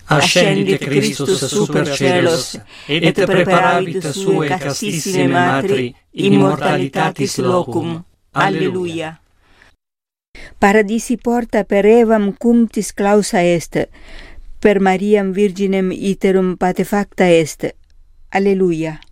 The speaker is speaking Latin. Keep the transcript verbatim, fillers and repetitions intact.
ascendit Christus super celos, et preparavit suae castissime matri immortalitatis locum. Alleluia. Paradisi porta per Evam cunctis clausa est, per Mariam virginem iterum patefacta est. Alleluia.